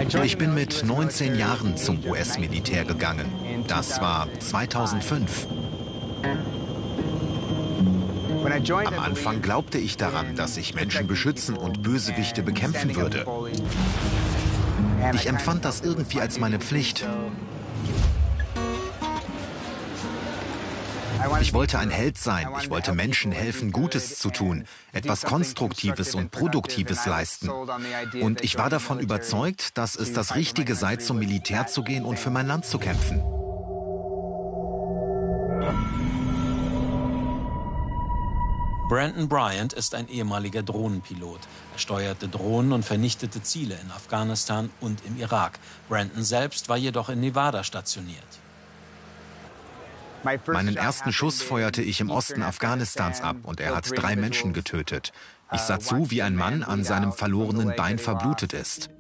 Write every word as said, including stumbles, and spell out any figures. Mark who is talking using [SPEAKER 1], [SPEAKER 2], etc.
[SPEAKER 1] Ich bin mit neunzehn Jahren zum U S-Militär gegangen. Das war zweitausendfünf. Am Anfang glaubte ich daran, dass ich Menschen beschützen und Bösewichte bekämpfen würde. Ich empfand das irgendwie als meine Pflicht. Ich wollte ein Held sein. Ich wollte Menschen helfen, Gutes zu tun, etwas Konstruktives und Produktives leisten. Und ich war davon überzeugt, dass es das Richtige sei, zum Militär zu gehen und für mein Land zu kämpfen.
[SPEAKER 2] Brandon Bryant ist ein ehemaliger Drohnenpilot. Er steuerte Drohnen und vernichtete Ziele in Afghanistan und im Irak. Brandon selbst war jedoch in Nevada stationiert.
[SPEAKER 1] Meinen ersten Schuss feuerte ich im Osten Afghanistans ab und er hat drei Menschen getötet. Ich sah zu, wie ein Mann an seinem verlorenen Bein verblutet ist.